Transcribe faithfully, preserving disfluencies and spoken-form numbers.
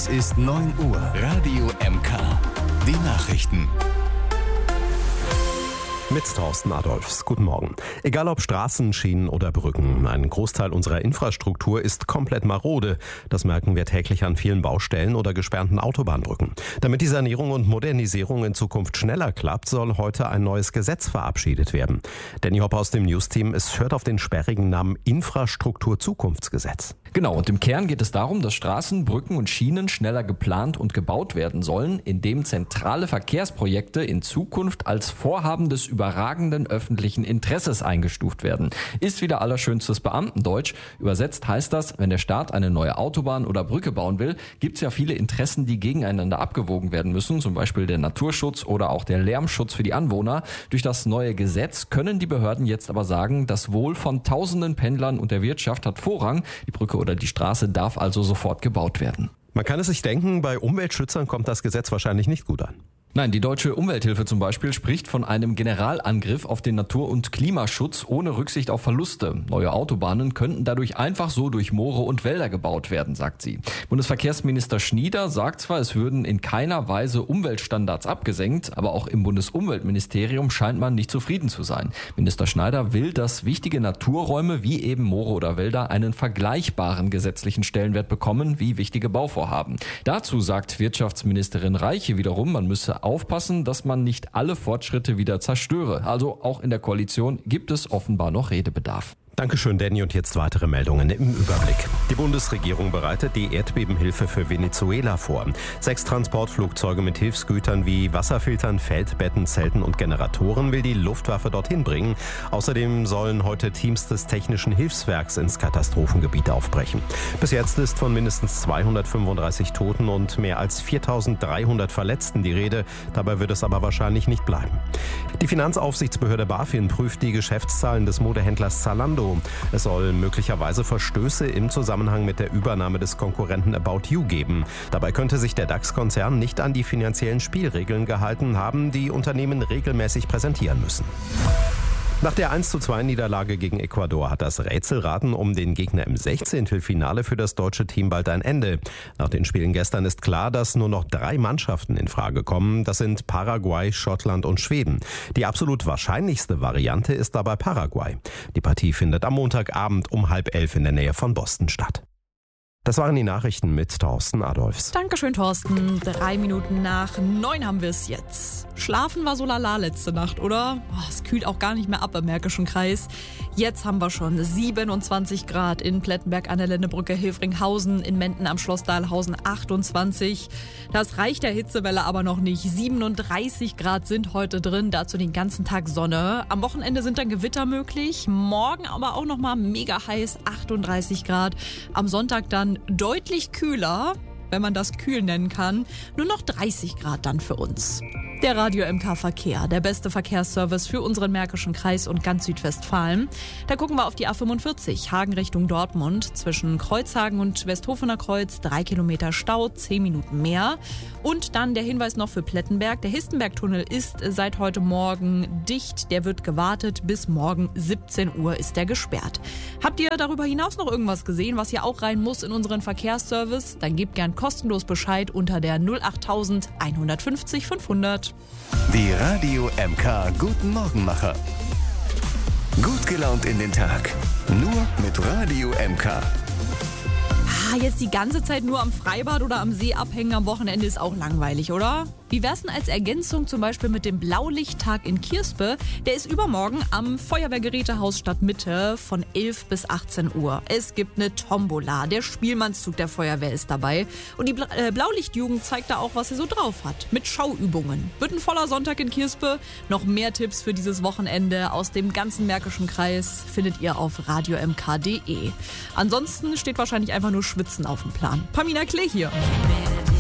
Es ist neun Uhr. Radio M K. Die Nachrichten. Mit Thorsten Adolfs. Guten Morgen. Egal ob Straßen, Schienen oder Brücken, ein Großteil unserer Infrastruktur ist komplett marode. Das merken wir täglich an vielen Baustellen oder gesperrten Autobahnbrücken. Damit die Sanierung und Modernisierung in Zukunft schneller klappt, soll heute ein neues Gesetz verabschiedet werden. Danny Hopp aus dem News-Team, es hört auf den sperrigen Namen Infrastrukturzukunftsgesetz. Genau, und im Kern geht es darum, dass Straßen, Brücken und Schienen schneller geplant und gebaut werden sollen, indem zentrale Verkehrsprojekte in Zukunft als Vorhaben des überragenden öffentlichen Interesses eingestuft werden. Ist wieder allerschönstes Beamtendeutsch. Übersetzt heißt das, wenn der Staat eine neue Autobahn oder Brücke bauen will, gibt es ja viele Interessen, die gegeneinander abgewogen werden müssen, zum Beispiel der Naturschutz oder auch der Lärmschutz für die Anwohner. Durch das neue Gesetz können die Behörden jetzt aber sagen, das Wohl von tausenden Pendlern und der Wirtschaft hat Vorrang. Die Brücke oder die Straße darf also sofort gebaut werden. Man kann es sich denken, bei Umweltschützern kommt das Gesetz wahrscheinlich nicht gut an. Nein, die Deutsche Umwelthilfe zum Beispiel spricht von einem Generalangriff auf den Natur- und Klimaschutz ohne Rücksicht auf Verluste. Neue Autobahnen könnten dadurch einfach so durch Moore und Wälder gebaut werden, sagt sie. Bundesverkehrsminister Schnieder sagt zwar, es würden in keiner Weise Umweltstandards abgesenkt, aber auch im Bundesumweltministerium scheint man nicht zufrieden zu sein. Minister Schneider will, dass wichtige Naturräume wie eben Moore oder Wälder einen vergleichbaren gesetzlichen Stellenwert bekommen wie wichtige Bauvorhaben. Dazu sagt Wirtschaftsministerin Reiche wiederum, man müsse aufpassen, dass man nicht alle Fortschritte wieder zerstöre. Also auch in der Koalition gibt es offenbar noch Redebedarf. Dankeschön, Danny. Und jetzt weitere Meldungen im Überblick. Die Bundesregierung bereitet die Erdbebenhilfe für Venezuela vor. Sechs Transportflugzeuge mit Hilfsgütern wie Wasserfiltern, Feldbetten, Zelten und Generatoren will die Luftwaffe dorthin bringen. Außerdem sollen heute Teams des Technischen Hilfswerks ins Katastrophengebiet aufbrechen. Bis jetzt ist von mindestens zweihundertfünfunddreißig Toten und mehr als viertausenddreihundert Verletzten die Rede. Dabei wird es aber wahrscheinlich nicht bleiben. Die Finanzaufsichtsbehörde BaFin prüft die Geschäftszahlen des Modehändlers Zalando. Es soll möglicherweise Verstöße im Zusammenhang mit der Übernahme des Konkurrenten About You geben. Dabei könnte sich der DAX-Konzern nicht an die finanziellen Spielregeln gehalten haben, die Unternehmen regelmäßig präsentieren müssen. Nach der eins zu zwei Niederlage gegen Ecuador hat das Rätselraten um den Gegner im Sechzehntelfinale für das deutsche Team bald ein Ende. Nach den Spielen gestern ist klar, dass nur noch drei Mannschaften in Frage kommen. Das sind Paraguay, Schottland und Schweden. Die absolut wahrscheinlichste Variante ist dabei Paraguay. Die Partie findet am Montagabend um halb elf in der Nähe von Boston statt. Das waren die Nachrichten mit Thorsten Adolfs. Dankeschön, Thorsten. Drei Minuten nach neun haben wir es jetzt. Schlafen war so lala letzte Nacht, oder? Oh, es kühlt auch gar nicht mehr ab im Märkischen Kreis. Jetzt haben wir schon siebenundzwanzig Grad in Plettenberg an der Lennebrücke, Hilfringhausen, in Menden am Schloss Dahlhausen achtundzwanzig. Das reicht der Hitzewelle aber noch nicht. siebenunddreißig Grad sind heute drin, dazu den ganzen Tag Sonne. Am Wochenende sind dann Gewitter möglich. Morgen aber auch nochmal mega heiß, achtunddreißig Grad. Am Sonntag dann deutlich kühler, wenn man das kühl nennen kann. Nur noch dreißig Grad dann für uns. Der Radio M K Verkehr, der beste Verkehrsservice für unseren Märkischen Kreis und ganz Südwestfalen. Da gucken wir auf die A fünfundvierzig, Hagen Richtung Dortmund. Zwischen Kreuzhagen und Westhofener Kreuz drei Kilometer Stau, zehn Minuten mehr. Und dann der Hinweis noch für Plettenberg. Der Histenbergtunnel ist seit heute Morgen dicht. Der wird gewartet. Bis morgen siebzehn Uhr ist der gesperrt. Habt ihr darüber hinaus noch irgendwas gesehen, was hier auch rein muss in unseren Verkehrsservice? Dann gebt gern kostenlos Bescheid unter der null acht null null eins fünf null fünfhundert. Die Radio M K Guten Morgenmacher. Gut gelaunt in den Tag. Nur mit Radio M K. Ah, jetzt die ganze Zeit nur am Freibad oder am See abhängen am Wochenende ist auch langweilig, oder? Wie wär's denn als Ergänzung zum Beispiel mit dem Blaulichttag in Kirspe? Der ist übermorgen am Feuerwehrgerätehaus Stadtmitte von elf bis achtzehn Uhr. Es gibt eine Tombola, der Spielmannszug der Feuerwehr ist dabei. Und die Bla- äh, Blaulichtjugend zeigt da auch, was sie so drauf hat. Mit Schauübungen. Wird ein voller Sonntag in Kirspe. Noch mehr Tipps für dieses Wochenende aus dem ganzen Märkischen Kreis findet ihr auf radio m k punkt d e. Ansonsten steht wahrscheinlich einfach nur Schwitzen auf dem Plan. Pamina Klee hier.